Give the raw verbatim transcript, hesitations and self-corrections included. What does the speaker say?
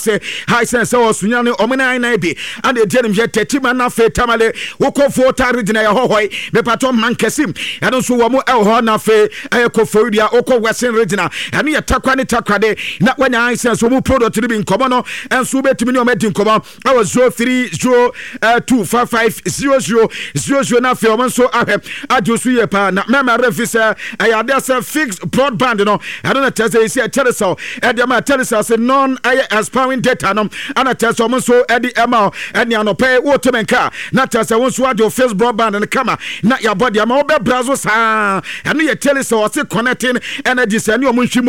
say high sense or Sunyani Omina Nabi and the Jenim Jet Timana Fe Tamale Woko for Taridina Hohoi Bepatom Mankesim and also Wamu El Hona Fe Ecofodia Oko Western Regina and we Takwani Takrade not when I sense Womu product to be in Common and Sube to Minio Met in Common I was zero three zero two five five zero zero zero zero na film so I have Ajusu Pa na Mama Refisa I had a fixed broadband you know I don't know tell say see a telesol and the ma telesol say non I aspiring data no and I tell someone so Eddie Emma and you no pay waterman car not tell say once you your face broadband and the camera not your body am over brazos ah and you telesol say connecting energy say you